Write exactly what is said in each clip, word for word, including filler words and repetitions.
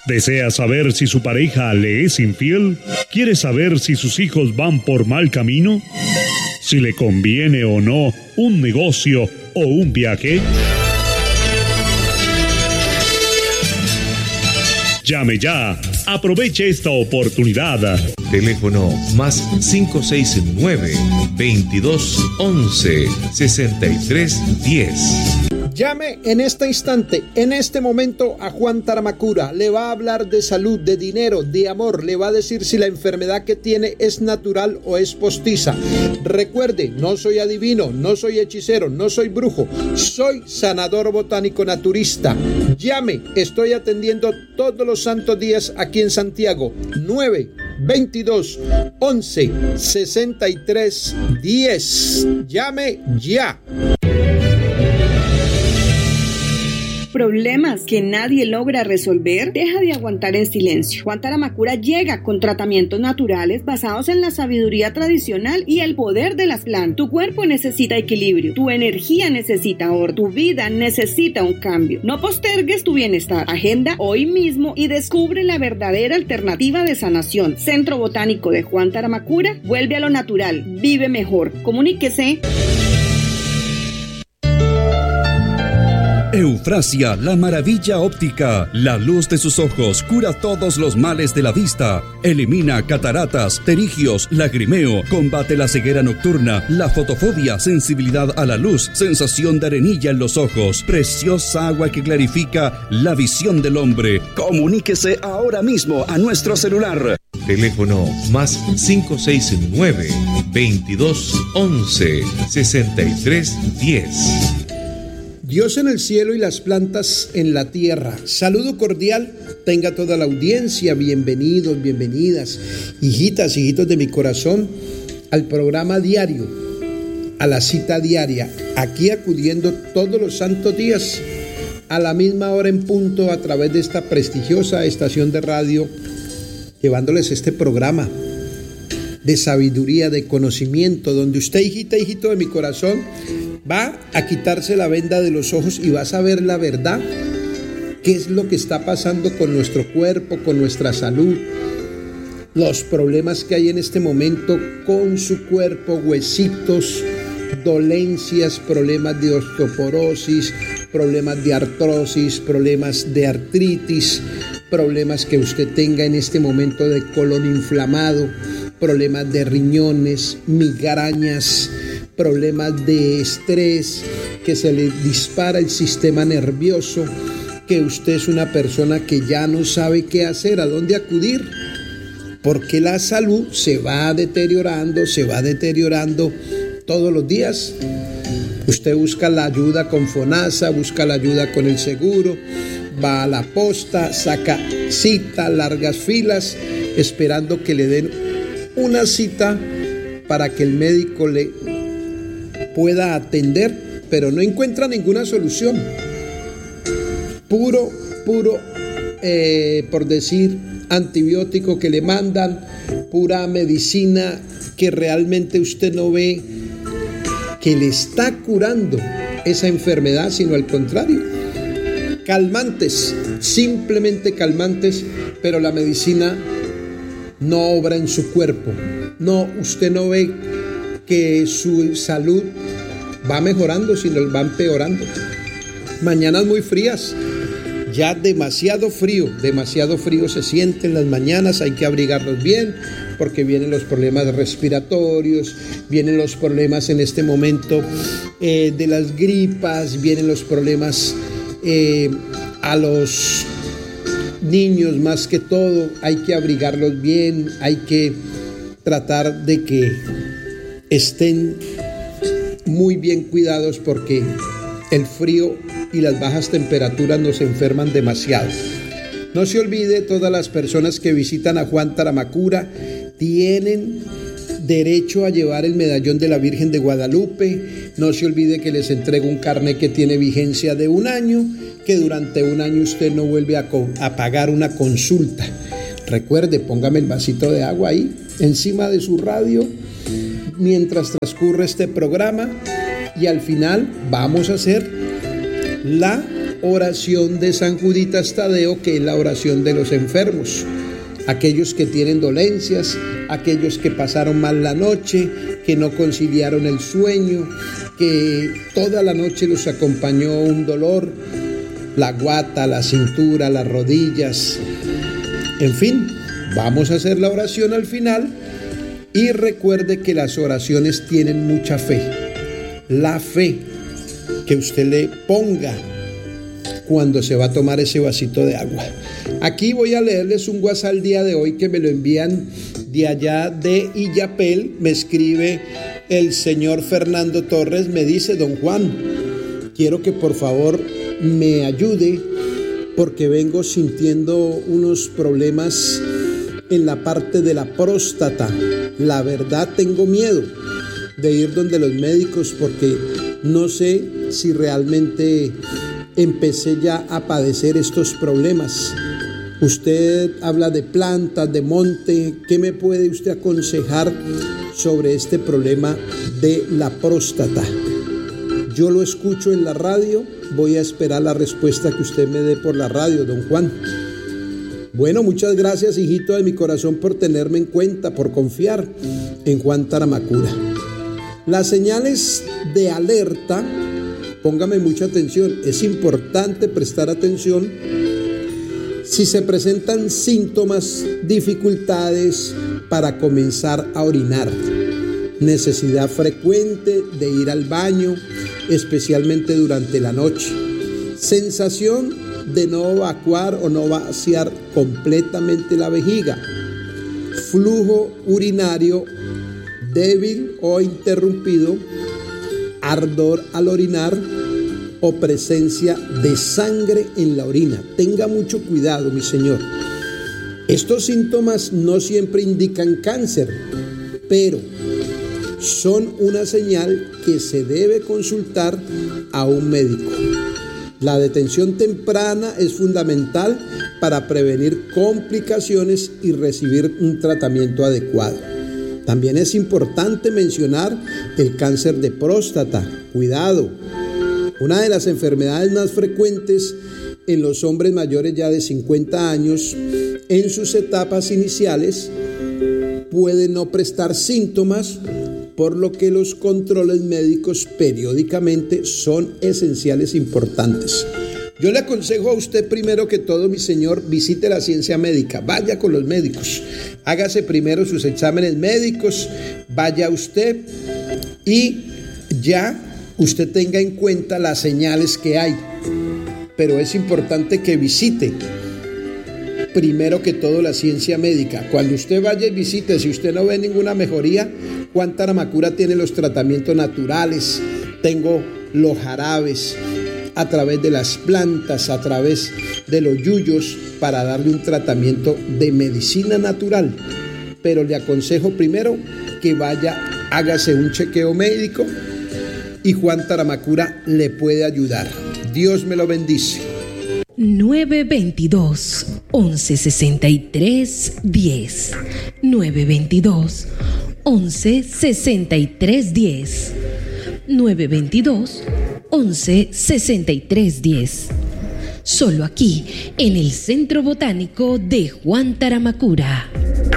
¿Desea saber si su pareja le es infiel? ¿Quiere saber si sus hijos van por mal camino? ¿Si le conviene o no un negocio o un viaje? Llame ya. Aproveche esta oportunidad. Teléfono más cinco seis nueve, veintidós once, sesenta y tres diez. Llame en este instante, en este momento a Juan Taramacura. Le va a hablar de salud, de dinero, de amor. Le va a decir si la enfermedad que tiene es natural o es postiza. Recuerde, no soy adivino, no soy hechicero, no soy brujo. Soy sanador botánico naturista. Llame, estoy atendiendo todos los santos días aquí en Santiago. nueve veintidós once sesenta y tres diez. Llame ya. ¿Problemas que nadie logra resolver? Deja de aguantar en silencio. Juan Taramacura llega con tratamientos naturales basados en la sabiduría tradicional y el poder de las plantas. Tu cuerpo necesita equilibrio, tu energía necesita orden, tu vida necesita un cambio. No postergues tu bienestar. Agenda hoy mismo y descubre la verdadera alternativa de sanación. Centro Botánico de Juan Taramacura. Vuelve a lo natural. Vive mejor. Comuníquese. Eufrasia, la maravilla óptica. La luz de sus ojos cura todos los males de la vista. Elimina cataratas, pterigios, lagrimeo. Combate la ceguera nocturna, la fotofobia, sensibilidad a la luz, sensación de arenilla en los ojos. Preciosa agua que clarifica la visión del hombre. Comuníquese ahora mismo a nuestro celular. Teléfono más cinco seis nueve, veintidós once, sesenta y tres diez. Dios en el cielo y las plantas en la tierra. Saludo cordial, tenga toda la audiencia, bienvenidos, bienvenidas, hijitas, hijitos de mi corazón, al programa diario, a la cita diaria, aquí acudiendo todos los santos días, a la misma hora en punto, a través de esta prestigiosa estación de radio, llevándoles este programa de sabiduría, de conocimiento, donde usted, hijita, hijito de mi corazón, va a quitarse la venda de los ojos y va a saber la verdad, qué es lo que está pasando con nuestro cuerpo, con nuestra salud, los problemas que hay en este momento con su cuerpo, huesitos, dolencias, problemas de osteoporosis, problemas de artrosis, problemas de artritis, problemas que usted tenga en este momento de colon inflamado, problemas de riñones, migrañas, problemas de estrés, que se le dispara el sistema nervioso, que usted es una persona que ya no sabe qué hacer, a dónde acudir, porque la salud se va deteriorando, se va deteriorando todos los días. Usted busca la ayuda con FONASA, busca la ayuda con el seguro, va a la posta, saca cita, largas filas, esperando que le den una cita para que el médico le pueda atender, pero no encuentra ninguna solución. Puro, puro, eh, por decir, antibiótico que le mandan, pura medicina que realmente usted no ve que le está curando esa enfermedad, sino al contrario. Calmantes, simplemente calmantes, pero la medicina no obra en su cuerpo. No, usted no ve que su salud va mejorando, sino va empeorando. Mañanas muy frías, ya demasiado frío, demasiado frío se siente en las mañanas, hay que abrigarnos bien, porque vienen los problemas respiratorios, vienen los problemas en este momento eh, de las gripas, vienen los problemas eh, a los niños más que todo, hay que abrigarlos bien, hay que tratar de que estén muy bien cuidados, porque el frío y las bajas temperaturas nos enferman demasiado. No se olvide, todas las personas que visitan a Juan Taramacura tienen derecho a llevar el medallón de la Virgen de Guadalupe. No se olvide que les entrego un carnet que tiene vigencia de un año, que durante un año usted no vuelve a, co- a pagar una consulta. Recuerde, póngame el vasito de agua ahí, encima de su radio, mientras transcurre este programa, y al final vamos a hacer la oración de San Juditas Tadeo, que es la oración de los enfermos. Aquellos que tienen dolencias, aquellos que pasaron mal la noche, que no conciliaron el sueño, que toda la noche los acompañó un dolor, la guata, la cintura, las rodillas. En fin, vamos a hacer la oración al final y recuerde que las oraciones tienen mucha fe. La fe que usted le ponga cuando se va a tomar ese vasito de agua. Aquí voy a leerles un WhatsApp al día de hoy que me lo envían de allá de Illapel. Me escribe el señor Fernando Torres, me dice: don Juan, quiero que por favor me ayude porque vengo sintiendo unos problemas en la parte de la próstata. La verdad tengo miedo de ir donde los médicos porque no sé si realmente empecé ya a padecer estos problemas. Usted habla de plantas, de monte. ¿Qué me puede usted aconsejar sobre este problema de la próstata? Yo lo escucho en la radio. Voy a esperar la respuesta que usted me dé por la radio, don Juan. Bueno, muchas gracias, hijito de mi corazón, por tenerme en cuenta, por confiar en Juan Taramacura. Las señales de alerta, póngame mucha atención, es importante prestar atención. Si se presentan síntomas, dificultades para comenzar a orinar, necesidad frecuente de ir al baño, especialmente durante la noche, sensación de no evacuar o no vaciar completamente la vejiga, flujo urinario débil o interrumpido, ardor al orinar o presencia de sangre en la orina. Tenga mucho cuidado, mi señor. Estos síntomas no siempre indican cáncer, pero son una señal que se debe consultar a un médico. La detención temprana es fundamental para prevenir complicaciones y recibir un tratamiento adecuado. También es importante mencionar el cáncer de próstata. Cuidado. Una de las enfermedades más frecuentes en los hombres mayores ya de cincuenta años, en sus etapas iniciales, puede no prestar síntomas, por lo que los controles médicos periódicamente son esenciales e importantes. Yo le aconsejo a usted primero que todo, mi señor, visite la ciencia médica, vaya con los médicos, hágase primero sus exámenes médicos, vaya usted y ya usted tenga en cuenta las señales que hay, pero es importante que visite primero que todo la ciencia médica. Cuando usted vaya y visite, si usted no ve ninguna mejoría, Juan Taramacura tiene los tratamientos naturales, tengo los jarabes a través de las plantas, a través de los yuyos, para darle un tratamiento de medicina natural. Pero le aconsejo primero que vaya, hágase un chequeo médico y Juan Taramacura le puede ayudar. Dios me lo bendice. nueve veintidós, once sesenta y tres, diez. nueve veintidós, once sesenta y tres, diez. nueve veintidós, once sesenta y tres, diez. Solo aquí, en el Centro Botánico de Juan Taramacura.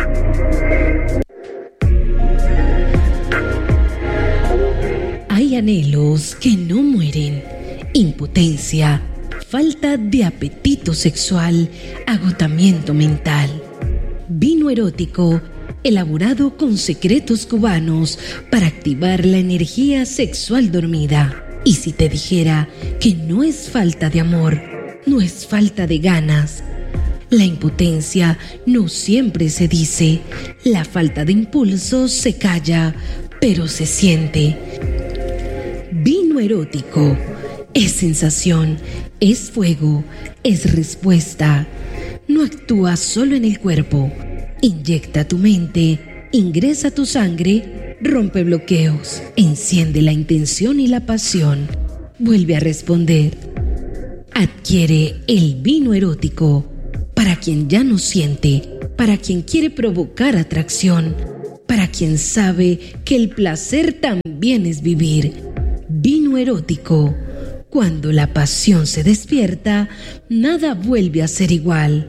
Hay anhelos que no mueren, impotencia, falta de apetito sexual, agotamiento mental. Vino erótico, elaborado con secretos cubanos para activar la energía sexual dormida. Y si te dijera que no es falta de amor, no es falta de ganas. La impotencia no siempre se dice, la falta de impulso se calla, pero se siente. Vino erótico es sensación, es fuego, es respuesta. No actúa solo en el cuerpo. Inyecta tu mente, ingresa tu sangre, rompe bloqueos, enciende la intención y la pasión. Vuelve a responder. Adquiere el vino erótico para quien ya no siente, para quien quiere provocar atracción, para quien sabe que el placer también es vivir. Vino erótico, Cuando la pasión se despierta, nada vuelve a ser igual.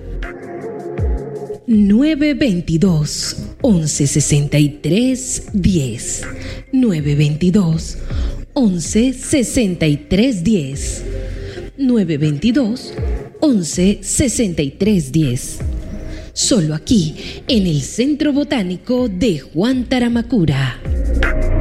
nueve veintidós, once sesenta y tres, diez. nueve veintidós, once sesenta y tres, diez. nueve veintidós, once sesenta y tres, diez. Solo aquí, en el Centro Botánico de Juan Taramacura.